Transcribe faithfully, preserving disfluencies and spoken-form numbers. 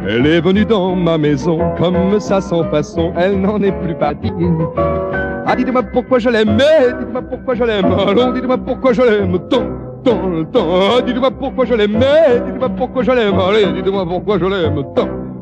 Elle est venue dans ma maison, comme ça sans façon, elle n'en est plus partie. Ah, dites-moi pourquoi je l'aime, dites-moi pourquoi je l'aime, allons, dites-moi pourquoi je l'aime, tant, tant, tant. Ah, dites-moi pourquoi je l'aime, dites-moi pourquoi je l'aime, allez, dites-moi pourquoi je l'aime, tant.